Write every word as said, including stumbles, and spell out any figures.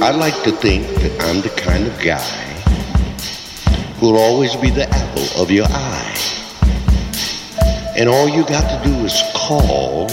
I like to think that I'm the kind of guy who'll always be the apple of your eye. And all you got to do is call,